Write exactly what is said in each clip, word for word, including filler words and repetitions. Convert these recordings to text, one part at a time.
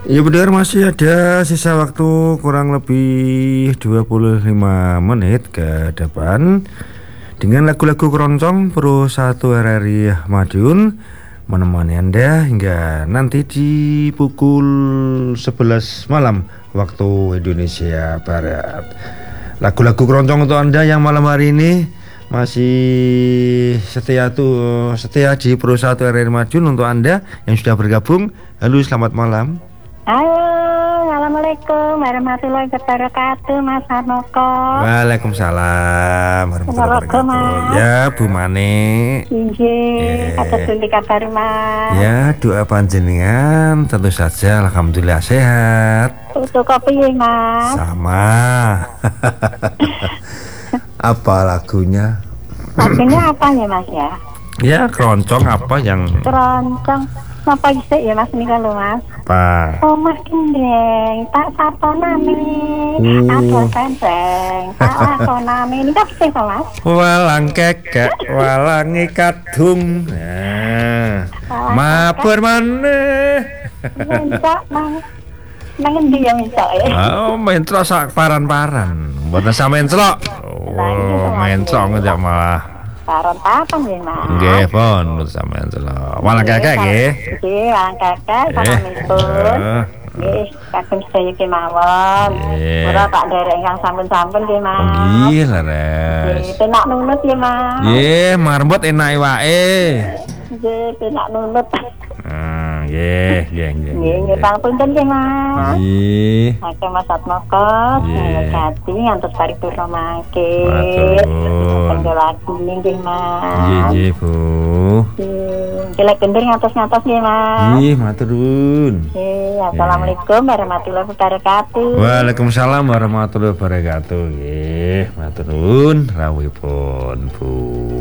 Ya benar, masih ada sisa waktu kurang lebih dua puluh lima menit ke depan dengan lagu-lagu keroncong Pro satu R R I Madiun menemani Anda hingga nanti di pukul sebelas malam waktu Indonesia Barat. Lagu-lagu keroncong untuk Anda yang malam hari ini masih setia tuh setia di Pro satu R R I Madiun untuk Anda yang sudah bergabung. Halo, selamat malam. Halo, assalamualaikum warahmatullahi wabarakatuh, Mas Harmoko. Waalaikumsalam warahmatullahi wabarakatuh. Ya, Bu Mane. Injih, kata tuli kabar Mas. Ya, doa panjenengan tentu saja alhamdulillah sehat. Untuk kopi ya Mas. Sama. Apa lagunya? Lagunya apa ya Mas ya? Ya, keroncong apa yang Keroncong. Apa bisa ya Mas ini kalau Mas? Apa? Oh Mas Kendeng, tak sapa nami, uh. ada senseng, tak sapa nami, ini kan bisa Mas? Walang kekek, walang ikadung, nah, mabur maneh. Mencok nang, nangen dia mencok ya? Oh, mencok sak paran-paran, buatan sama mencok. Oh, mencok ngejak malah. Paron papan ya Mas. Nggih, pun menurut sampean celok. Walang kakek nggih. Nggih, walang kakek salamipun. Nggih, kagem sedaya kemawon. Ora tak nderek ingkang sampun-sampun nggih, Mas. Nggih, leres. Nggih, penak nunut ya, Mas. Nggih, marmut enak wae. Nggih, penak nunut. Ah, nggih, nggih, nggih. Nggih, nggih, pangapunten nggih, Mas. Nggih. Oke, Mas Atmoko, ngati ngantos paripurna mangke. Matur. Lagu nggih, Mas. Nggih, nggih, Bu. Nggih, lek gender ngantos-ngantos nggih, Mas. Nggih, matur nuwun. Nggih, assalamualaikum warahmatullahi wabarakatuh. Waalaikumsalam warahmatullahi wabarakatuh. Nggih, matur nuwun rawuhipun, Bu.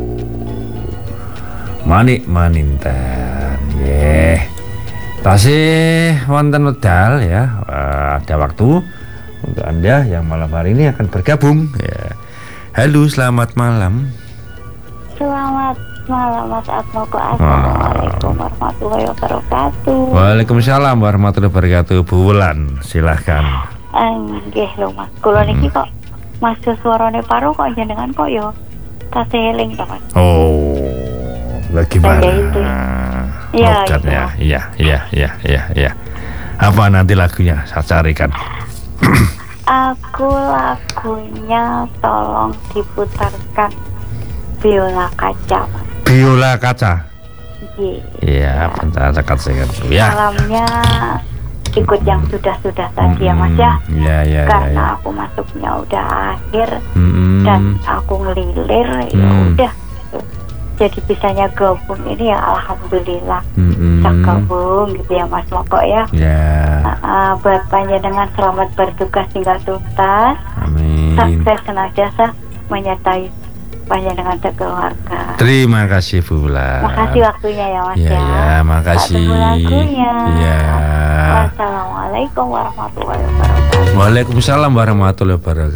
Manik maninten, nggih. Tasih wonten wedal ya, uh, ada waktu untuk Anda yang malam hari ini akan bergabung ya. Halo, selamat malam. Selamat malam Mas Atmoko. Assalamualaikum warahmatullahi wabarakatuh. Waalaikumsalam warahmatullahi wabarakatuh. Bu Wulan, silahkan. Nggih lho Mas, kula niki kok Mas suarane paru kok jenengan kok yo tasih eling to Mas. Oh, lagi mana? Iya, iya, iya, iya, iya, iya, iya. Apa nanti lagunya? Saya carikan. Aku lagunya tolong diputarkan Biola Kaca. Biola Kaca. Iya, bentar dekat saya dulu ya. Malamnya ikut yang sudah-sudah tadi ya Mas ya. Iya, iya, karena ya, ya. aku masuknya udah akhir hmm. dan aku ngelilir ya hmm. udah. Jadi bisanya gabung ini ya alhamdulillah. Hmm. Bisa gabung gitu ya Mas Moko ya. Ya. Uh, uh, buat panjenengan selamat bertugas hingga tuntas. Amin. Sukses senantiasa menyertai panjenengan sekeluarga. Terima kasih Bu Wulan. Makasih waktunya ya Mas ya. Ya, ya makasih. lagunya. Ya. Wassalamualaikum warahmatullahi wabarakatuh. Waalaikumsalam warahmatullahi wabarakatuh.